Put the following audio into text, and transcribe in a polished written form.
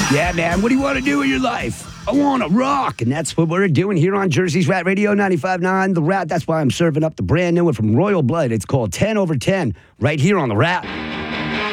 Yeah, man, what do you want to do with your life? I want to rock, and that's what we're doing here on Jersey's Rat Radio 95.9 The Rat. That's why I'm serving up the brand new one from Royal Blood. It's called 10 over 10 right here on The Rat.